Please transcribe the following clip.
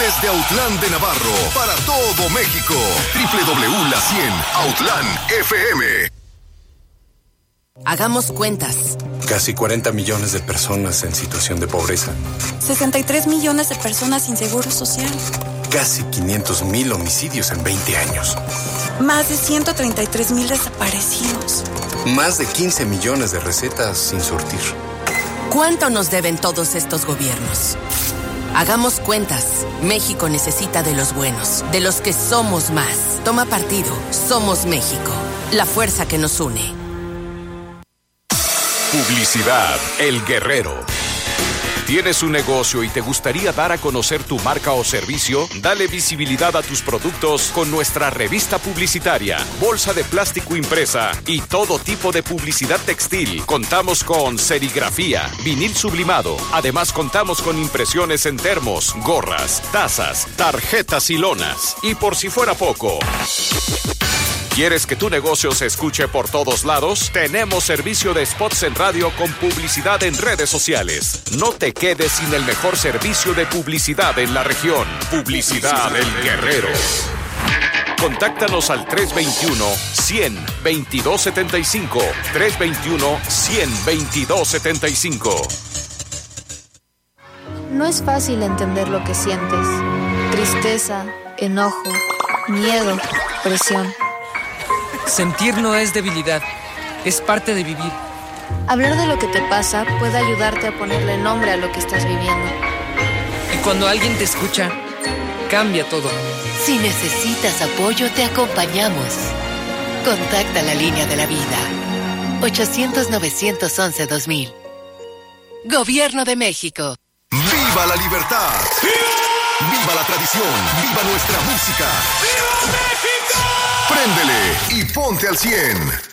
Desde Autlán de Navarro, para todo México. www.la 100 Autlán FM. Hagamos cuentas. Casi 40 millones de personas en situación de pobreza. 63 millones de personas sin seguro social. Casi 500,000 homicidios en 20 años. Más de 133,000 desaparecidos. Más de 15 millones de recetas sin surtir. ¿Cuánto nos deben todos estos gobiernos? Hagamos cuentas. México necesita de los buenos, de los que somos más. Toma partido. Somos México. La fuerza que nos une. Publicidad El Guerrero. ¿Tienes un negocio y te gustaría dar a conocer tu marca o servicio? Dale visibilidad a tus productos con nuestra revista publicitaria, bolsa de plástico impresa y todo tipo de publicidad textil. Contamos con serigrafía, vinil sublimado. Además, contamos con impresiones en termos, gorras, tazas, tarjetas y lonas. Y por si fuera poco, ¿quieres que tu negocio se escuche por todos lados? Tenemos servicio de spots en radio con publicidad en redes sociales. No te quedes sin el mejor servicio de publicidad en la región. Publicidad El Guerrero. Contáctanos al 321-100-2275. 321-100-2275. No es fácil entender lo que sientes. Tristeza, enojo, miedo, presión. Sentir no es debilidad, es parte de vivir. Hablar de lo que te pasa puede ayudarte a ponerle nombre a lo que estás viviendo. Y cuando alguien te escucha, cambia todo. Si necesitas apoyo, te acompañamos. Contacta la línea de la vida. 800-911-2000. Gobierno de México. ¡Viva la libertad! ¡Viva la tradición! ¡Viva nuestra música! ¡Viva México! Préndele y ponte al 100.